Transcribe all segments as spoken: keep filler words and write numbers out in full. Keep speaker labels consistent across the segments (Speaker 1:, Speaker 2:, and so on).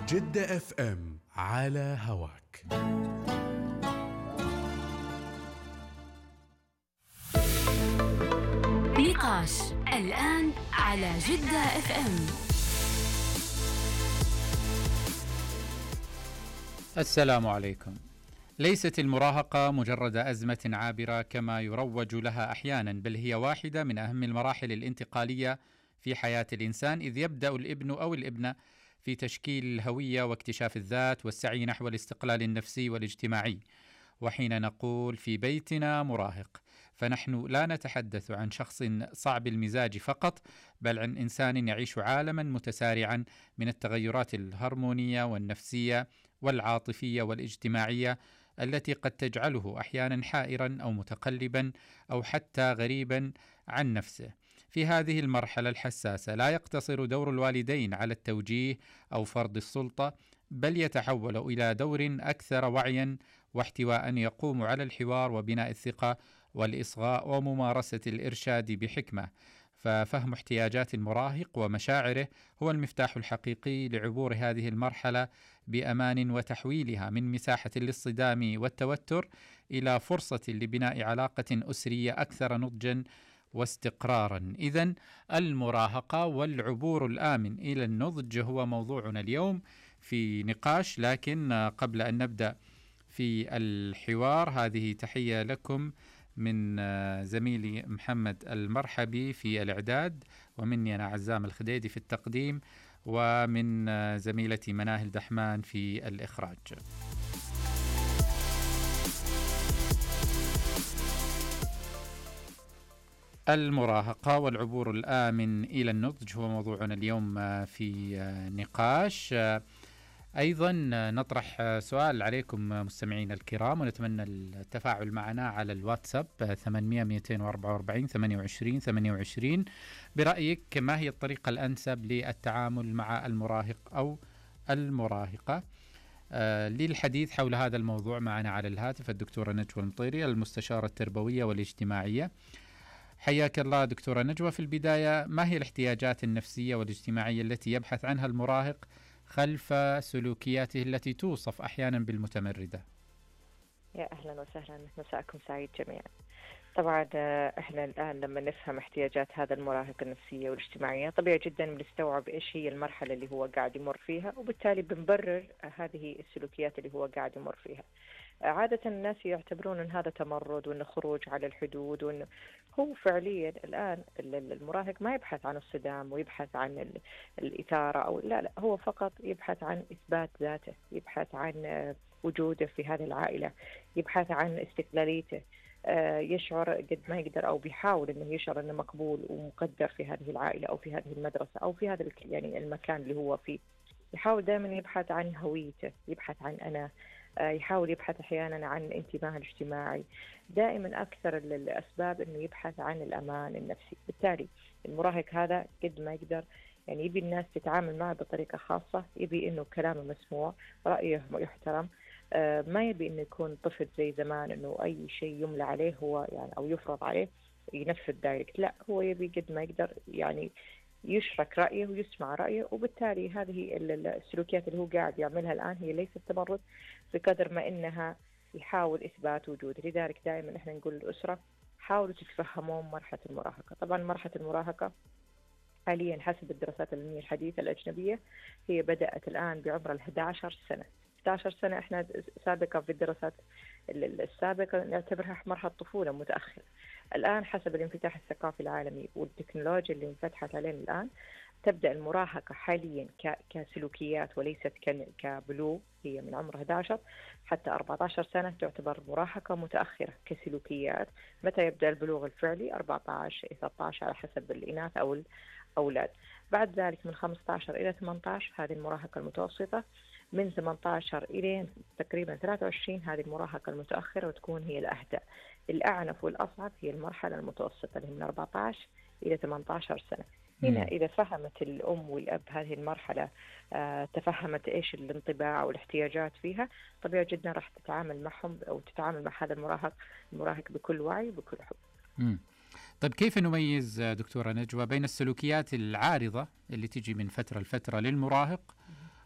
Speaker 1: جدة اف ام على هواك.
Speaker 2: نقاش الآن على جدة اف ام.
Speaker 3: السلام عليكم. ليست المراهقة مجرد أزمة عابرة كما يروج لها أحيانا، بل هي واحدة من أهم المراحل الانتقالية في حياة الإنسان، إذ يبدأ الابن أو الابنة في تشكيل الهوية واكتشاف الذات والسعي نحو الاستقلال النفسي والاجتماعي. وحين نقول في بيتنا مراهق، فنحن لا نتحدث عن شخص صعب المزاج فقط، بل عن إنسان يعيش عالما متسارعا من التغيرات الهرمونية والنفسية والعاطفية والاجتماعية، التي قد تجعله أحيانا حائرا أو متقلبا أو حتى غريبا عن نفسه. في هذه المرحلة الحساسة لا يقتصر دور الوالدين على التوجيه أو فرض السلطة، بل يتحول إلى دور أكثر وعيا واحتواء يقوم على الحوار وبناء الثقة والإصغاء وممارسة الإرشاد بحكمة. ففهم احتياجات المراهق ومشاعره هو المفتاح الحقيقي لعبور هذه المرحلة بأمان، وتحويلها من مساحة للصدام والتوتر إلى فرصة لبناء علاقة أسرية أكثر نضجا واستقرارا. إذن المراهقة والعبور الآمن إلى النضج هو موضوعنا اليوم في نقاش. لكن قبل أن نبدأ في الحوار، هذه تحية لكم من زميلي محمد المرحبي في الإعداد، ومني أنا عزام الخديدي في التقديم، ومن زميلتي مناهل دحمان في الإخراج. المراهقة والعبور الآمن إلى النضج هو موضوعنا اليوم في نقاش. أيضا نطرح سؤال عليكم مستمعينا الكرام، ونتمنى التفاعل معنا على الواتساب ثمانمئة مئتين وأربعة وأربعين ثمانية وعشرين ثمانية وعشرين. برأيك ما هي الطريقة الأنسب للتعامل مع المراهق أو المراهقة؟ آه للحديث حول هذا الموضوع معنا على الهاتف الدكتورة نجوى المطيري، المستشارة التربوية والاجتماعية. حياك الله دكتورة نجوى. في البداية، ما هي الاحتياجات النفسية والاجتماعية التي يبحث عنها المراهق خلف سلوكياته التي توصف أحيانا بالمتمردة؟
Speaker 4: يا أهلا وسهلا، مساءكم سعيد جميعا. طبعا احنا الآن لما نفهم احتياجات هذا المراهق النفسية والاجتماعية، طبيعي جدا بنستوعب ايش هي المرحلة اللي هو قاعد يمر فيها، وبالتالي بنبرر هذه السلوكيات اللي هو قاعد يمر فيها. عادة الناس يعتبرون ان هذا تمرد، وانه خروج على الحدود، وانه هو فعليا الآن المراهق ما يبحث عن الصدام ويبحث عن الإثارة، أو لا لا هو فقط يبحث عن إثبات ذاته، يبحث عن وجوده في هذه العائلة، يبحث عن استقلاليته، يشعر قد ما يقدر أو بيحاول إنه يشعر إنه مقبول ومقدر في هذه العائلة أو في هذه المدرسة أو في هذا يعني المكان اللي هو فيه. يحاول دائما يبحث عن هويته، يبحث عن أنا، يحاول يبحث أحيانا عن انتماء الاجتماعي. دائما أكثر الأسباب إنه يبحث عن الأمان النفسي. بالتالي المراهق هذا قد ما يقدر يعني يبي الناس تتعامل معه بطريقة خاصة، يبي إنه كلامه مسموع، رأيه يحترم، ما يبي إنه يكون طفل زي زمان إنه أي شيء يملى عليه هو يعني أو يفرض عليه ينفذ دايركت. لا، هو يبي قد ما يقدر يعني يشرك رأيه ويسمع رأيه. وبالتالي هذه السلوكيات اللي هو قاعد يعملها الآن هي ليست تمرد بقدر ما إنها يحاول إثبات وجوده. لذلك دائما إحنا نقول للأسرة حاولوا تتفهمون مرحلة المراهقة. طبعا مرحلة المراهقة حاليا حسب الدراسات العلمية الحديثة الأجنبية هي بدأت الآن بعمر الأحد عشر سنة. أحد عشر سنة إحنا سابقا في الدراسات السابقة نعتبرها مرحلة طفولة متأخرة. الآن حسب الانفتاح الثقافي العالمي والتكنولوجيا اللي انفتحت علينا الآن، تبدأ المراهقة حاليا كسلوكيات وليست كبلوغ، هي من عمر أحد عشر حتى أربعة عشر سنة تعتبر مراهقة متأخرة كسلوكيات. متى يبدأ البلوغ الفعلي؟ أربعة عشر ثلاثة عشر على حسب الإناث أو الأولاد. بعد ذلك من خمسة عشر إلى ثمانية عشر هذه المراهقة المتوسطة. من ثمانية عشر إلى تقريبا ثلاثة وعشرين هذه المراهقة المتأخرة، وتكون هي الأهدى. الأعنف والأصعب هي المرحلة المتوسطة اللي من أربعة عشر إلى ثمانية عشر سنة. هنا إذا فهمت الأم والأب هذه المرحلة، آه تفهمت إيش الانطباع أو الاحتياجات فيها، طبيعي جدا راح تتعامل معهم أو تتعامل مع هذا المراهق المراهق بكل وعي وبكل حب.
Speaker 3: مم. طيب كيف نميز دكتورة نجوى بين السلوكيات العارضة اللي تجي من فترة لفترة للمراهق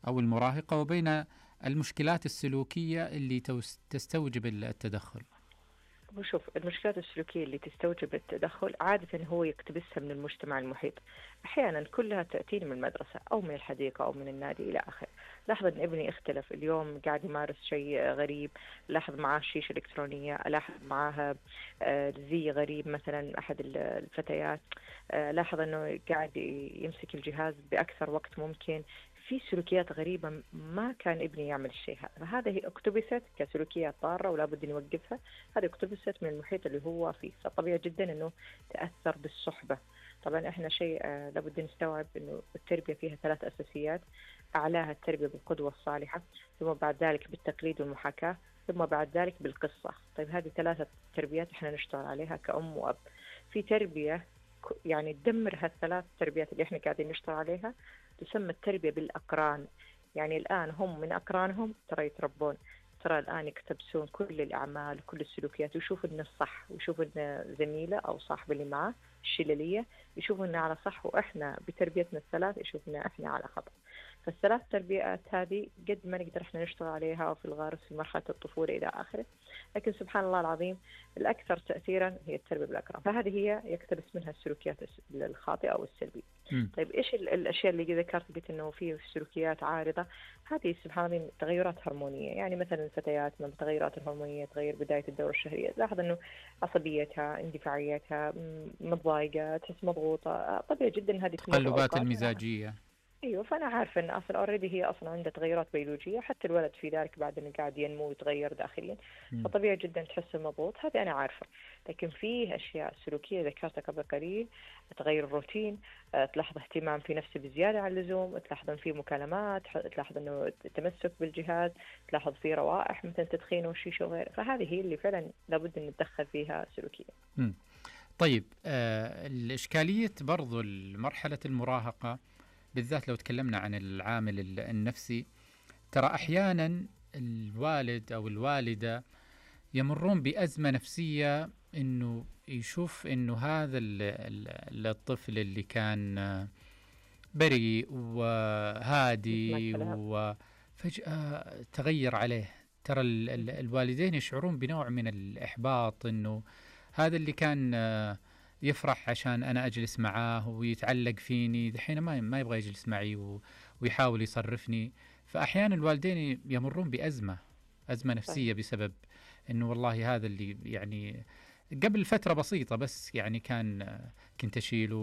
Speaker 3: أو المراهقة وبين المشكلات السلوكية اللي توس- تستوجب التدخل؟
Speaker 4: وشوف، المشكلات السلوكية اللي تستوجب التدخل عادة هو يقتبسها من المجتمع المحيط. أحيانا كلها تأتيني من المدرسة أو من الحديقة أو من النادي إلى آخره. لاحظ أن ابني اختلف اليوم، قاعد يمارس شيء غريب، لاحظ معاه شيشة إلكترونية، لاحظ معاها آه، زي غريب مثلا أحد ال- الفتيات، آه، لاحظ أنه قاعد يمسك الجهاز بأكثر وقت ممكن، في سلوكيات غريبة ما كان ابني يعمل الشيء هذا. فهذا هي اقتبست كسلوكيات ضارة ولا بد أن يوقفها. هذه اقتبست من المحيط اللي هو فيه، فطبيعي جدا أنه تأثر بالصحبة. طبعا احنا شيء آه لابد نستوعب أنه التربية فيها ثلاث أساسيات: أعلاها التربية بالقدوة الصالحة، ثم بعد ذلك بالتقليد والمحاكاة، ثم بعد ذلك بالقصة. طيب هذه ثلاثة تربيات احنا نشتغل عليها كأم وأب. في تربية ك- يعني تدمر هالثلاث تربيات اللي احنا قاعدين نشتغل عليها، تسمى التربية بالأقران. يعني الآن هم من أقرانهم ترى يتربون، ترى الآن يكتبسون كل الأعمال وكل السلوكيات، ويشوف إنه صح، ويشوف إنه زميله أو صاحب اللي معه الشللية يشوف إنه على صح، وإحنا بتربيتنا الثلاث يشوف إنه إحنا على خطأ. فالثلاث تربيات هذه قد ما نقدر إحنا نشتغل عليها في الغرس في مرحلة الطفولة إلى آخره، لكن سبحان الله العظيم الأكثر تأثيرا هي التربية بالأقران. فهذه هي يقتبس منها السلوكيات الس- الخاطئة أو السلبية.
Speaker 3: مم.
Speaker 4: طيب إيش ال- الأشياء اللي ذكرت قلت إنه في سلوكيات عارضة؟ هذه سبحان الله تغيرات هرمونية. يعني مثلا الفتيات من التغيرات الهرمونية تغير بداية الدورة الشهرية، لاحظ إنه عصبيتها، اندفاعيتها، م- متضايقة، تحس مضغوطة، آه، طبيعي جدا هذه تمر
Speaker 3: تقلبات
Speaker 4: أوقات.
Speaker 3: المزاجية.
Speaker 4: ايوه، فانا عارفه ان اصلا اوريدي هي اصلا عندها تغيرات بيولوجيه، حتى الولد في ذلك بعد انه قاعد ينمو ويتغير داخليا،
Speaker 3: مم.
Speaker 4: فطبيعي جدا تحس مضغوط، هذه انا عارفه. لكن فيه اشياء سلوكيه ذكرتها قبل قليل: تغير الروتين، آه، تلاحظ اهتمام في نفسه بزياده عن اللزوم، تلاحظ ان في مكالمات، ح- تلاحظ انه تمسك بالجهاز، تلاحظ في روائح مثل تدخين والشيشه وغيره. فهذه هي اللي فعلا لابد ان نتدخل فيها سلوكيا.
Speaker 3: مم. طيب، آه الإشكالية برضو مرحلة المراهقة بالذات لو تكلمنا عن العامل ال- النفسي، ترى أحيانا الوالد أو الوالدة يمرون بأزمة نفسية، إنه يشوف إنه هذا ال- ال- الطفل اللي كان آه، بريء وهادي
Speaker 4: مثل كلام.
Speaker 3: وفجأة تغير عليه. ترى ال- ال- الوالدين يشعرون بنوع من الإحباط، إنه هذا اللي كان آه، يفرح عشان أنا أجلس معاه ويتعلق فيني، دحين ما ما يبغى يجلس معي و- ويحاول يصرفني. فأحيانا الوالدين يمرون بأزمة أزمة
Speaker 4: صحيح.
Speaker 3: نفسية بسبب إنه والله هذا اللي يعني قبل فترة بسيطة بس يعني كان آه، كنت أشيله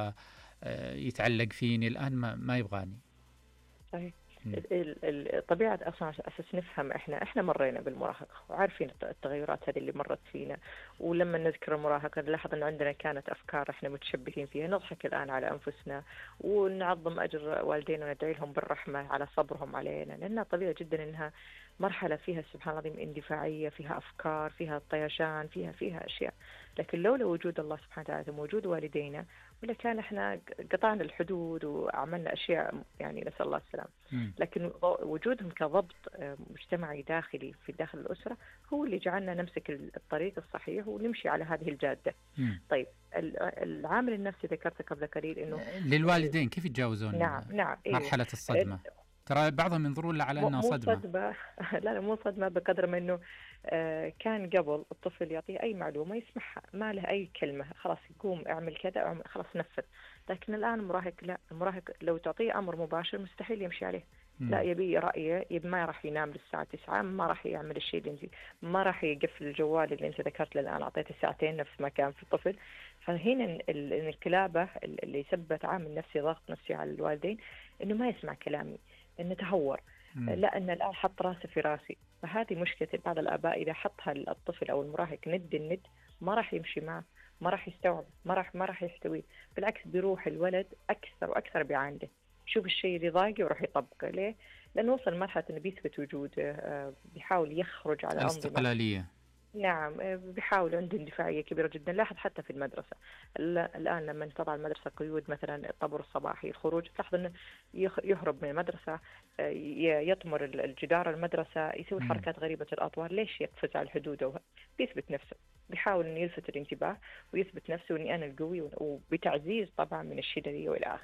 Speaker 3: ويتعلق فيني، الآن ما, ما يبغاني.
Speaker 4: صحيح.
Speaker 3: مم.
Speaker 4: ال- ال- ال- طبيعة أصلا على أساس نفهم إحنا إحنا مرينا بالمراهقة وعارفين الت- التغيرات هذه اللي مرت فينا، ولما نذكر المراهقة نلاحظ إنه عندنا كانت أفكار إحنا متشبثين فيها، نضحك الآن على أنفسنا ونعظم أجر والدينا وندعي لهم بالرحمة على صبرهم علينا، لأنها طبيعي جدا إنها مرحلة فيها سبحان الله العظيم اندفاعية، فيها أفكار، فيها طيشان، فيها فيها أشياء. لكن لولا وجود الله سبحانه وتعالى ووجود والدينا ولا كان إحنا قطعنا الحدود وعملنا أشياء، يعني نسأل الله السلامة.
Speaker 3: مم.
Speaker 4: لكن ض- وجودهم كضبط آه، مجتمعي داخلي في داخل الأسرة هو اللي جعلنا نمسك ال- الطريق الصحيح ونمشي على هذه الجادة.
Speaker 3: مم.
Speaker 4: طيب ال- العامل النفسي ذكرته قبل قليل إنه
Speaker 3: للوالدين كيف يتجاوزون
Speaker 4: نعم نعم أيوه.
Speaker 3: مرحلة الصدمة؟ ترى بعضهم ينظرون لها على
Speaker 4: مو
Speaker 3: أنها
Speaker 4: مو
Speaker 3: صدمة.
Speaker 4: صدمة لا لا مو صدمة بقدر ما إنه آه، كان قبل الطفل يعطيه أي معلومة يسمعها، ما له أي كلمة، خلاص يقوم اعمل كذا اعمل خلاص نفذ. لكن الآن المراهق لا، المراهق لو تعطيه أمر مباشر مستحيل يمشي عليه.
Speaker 3: مم.
Speaker 4: لا، يبي رأيه، يبي ما راح ينام للساعة تسعة، ما راح يعمل الشيء اللي انت، ما راح يقفل الجوال اللي انت ذكرت له الآن أعطيته ساعتين نفس ما كان في الطفل. فهنا ال- ال- الانقلابة اللي سبت عامل نفسي، ضغط نفسي على الوالدين، إنه ما يسمع كلامي، إنه تهور،
Speaker 3: مم.
Speaker 4: لا أن الآن حط راسه في راسي. فهذه مشكلة بعض الآباء، إذا حطها الطفل أو المراهق ند الند ما راح يمشي معه، ما راح يستوعب، ما راح ما راح يحتويه، بالعكس بيروح الولد أكثر وأكثر بيعانده، يشوف الشيء اللي ضايقه ويروح يطبقه. ليه؟ لأنه وصل لمرحلة إنه بيثبت وجوده، آه، بيحاول يخرج على الأنظمة.
Speaker 3: الاستقلالية.
Speaker 4: نعم، آه، بيحاول، عنده اندفاعية كبيرة جدا. لاحظ حتى في المدرسة ال- الآن لما تضع المدرسة قيود، مثلا الطابور الصباحي، الخروج، تلاحظ أنه يخ- يهرب من المدرسة، آه، ي- يطمر ال- الجدار المدرسة، يسوي
Speaker 3: مم.
Speaker 4: حركات غريبة الأطوار. ليش؟ يقفز على الحدود أو بيثبت نفسه، بيحاول أن يلفت الانتباه ويثبت نفسه أني أنا القوي، وبتعزيز طبعا من الشللية وإلى آخره.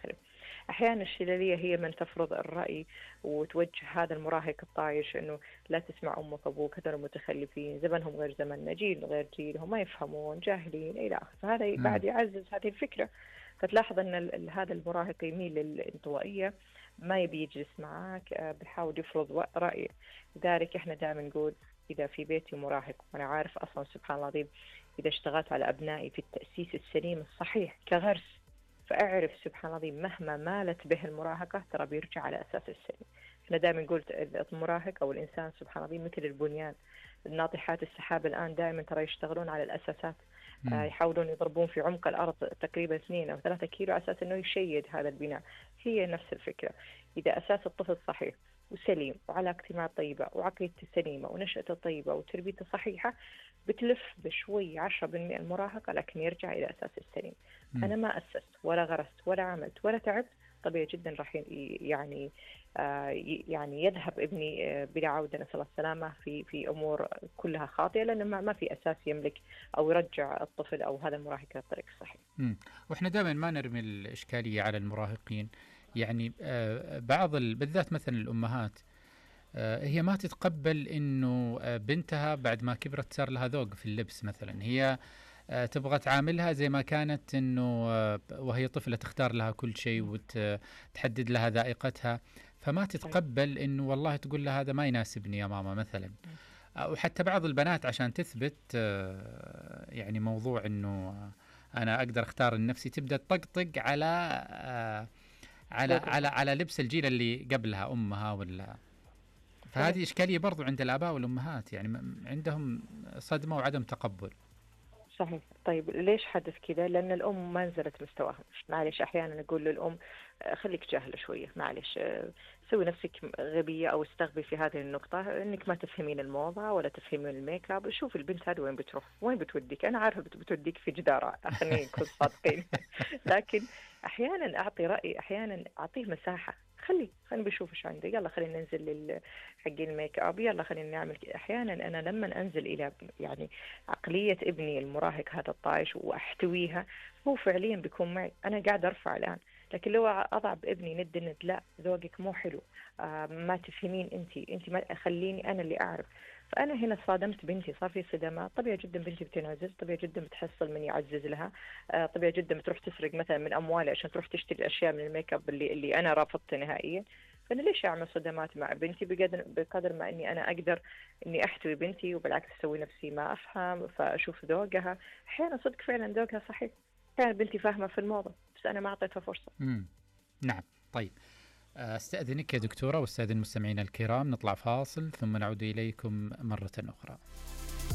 Speaker 4: أحيانا الشلالية هي من تفرض الرأي وتوجه هذا المراهق الطايش إنه لا تسمع أمك وأبوك هذول متخلفين، زمنهم غير زمننا، جيل غير جيلهم، ما يفهمون، جاهلين إلى آخره. فهذا
Speaker 3: مم.
Speaker 4: بعد يعزز هذه الفكرة. فتلاحظ أن ال- ال- هذا المراهق يميل للانطوائية، ما يبي يجلس معك، آه، بيحاول يفرض و- رأيه. لذلك إحنا دائما نقول إذا في بيتي مراهق، وأنا عارف أصلا سبحان الله العظيم إذا اشتغلت على أبنائي في التأسيس السليم الصحيح كغرس، فأعرف سبحان الله العظيم مهما مالت به المراهقة ترى بيرجع على أساس السليم. أنا دائما قلت المراهق أو الإنسان سبحان الله العظيم مثل البنيان، الناطحات السحاب الآن دائما ترى يشتغلون على الأساسات، آه،
Speaker 3: مم.
Speaker 4: يحاولون يضربون في عمق الأرض تقريبا اثنين أو ثلاثة كيلو على أساس أنه يشيد هذا البناء. هي نفس الفكرة، إذا أساس الطفل صحيح وسليم وعلاقته مع طيبة وعقيدته سليمة ونشأته طيبة وتربيته صحيحة، بتلف بشوي عشرة بالمئة المراهقة لكن يرجع إلى أساس السليم.
Speaker 3: مم.
Speaker 4: أنا ما أسست ولا غرست ولا عملت ولا تعبت، طبيعي جدا راح ي- يعني آه، ي- يعني يذهب ابني آه، بلا عودة نسأل الله السلامة في في أمور كلها خاطئة، لأنه ما ما في أساس يملك أو يرجع الطفل أو هذا المراهق إلى الطريق الصحيح.
Speaker 3: مم. واحنا دائما ما نرمي الإشكالية على المراهقين. يعني آه، بعض ال- بالذات مثلا الأمهات، آه، هي ما تتقبل انه آه، بنتها بعد ما كبرت صار لها ذوق في اللبس مثلا. هي آه، تبغى تعاملها زي ما كانت انه آه، وهي طفلة تختار لها كل شيء وتحدد لها ذائقتها، فما تتقبل انه والله تقول لها هذا ما يناسبني يا ماما مثلا. او حتى بعض البنات عشان تثبت آه، يعني موضوع انه آه، انا اقدر اختار لنفسي، تبدا تطقطق على آه، على
Speaker 4: ذوق
Speaker 3: على
Speaker 4: الآخر.
Speaker 3: على لبس الجيل اللي قبلها، امها ولا. فهذه إشكالية برضو عند الآباء والأمهات، يعني م- عندهم صدمة وعدم تقبل.
Speaker 4: صحيح. طيب ليش حدث كذا؟ لأن الأم ما نزلت مستواها. معلش أحيانا نقول للأم آه، خليك جاهلة شوية، معلش آه، سوي نفسك غبية أو استغبي في هذه النقطة، إنك ما تفهمين الموضة ولا تفهمين الميك اب. شوف البنت هذه وين بتروح، وين بتوديك. أنا عارفة بت- بتوديك في جدارة، خلينا نكون صادقين. لكن أحيانا أعطي رأي، أحيانا أعطيه مساحة، خلي خلينا بشوف ايش عنده، يلا خلينا ننزل لل حق الميك اب، يلا خلينا نعمل كده. احيانا انا لما انزل الى يعني عقلية ابني المراهق هذا الطايش واحتويها، هو فعليا بيكون معي، انا قاعد ارفع الان. لكن لو اضع بابني ند ند، لا ذوقك مو حلو، آه ما تفهمين انت انت ما خليني انا اللي اعرف. فانا هنا صادمت بنتي، صار في صدامات. طبيعي جدا بنتي بتنعزز، طبيعي جدا بتحصل من يعزز لها، آه طبيعي جدا بتروح تسرق مثلا من اموالي عشان تروح تشتري اشياء من الميك اب اللي اللي انا رافضته نهائيا. فانا ليش اعمل صدمات مع بنتي بقدر بقدر ما اني انا اقدر اني احتوي بنتي، وبالعكس اسوي نفسي ما افهم، فاشوف ذوقها. احيانا صدق فعلا ذوقها صحيح، كانت بنتي فاهمه في الموضه بس انا ما اعطيتها فرصه.
Speaker 3: مم. نعم. طيب، أستأذنك يا دكتورة، واستأذن المستمعين الكرام، نطلع فاصل ثم نعود إليكم مرة أخرى.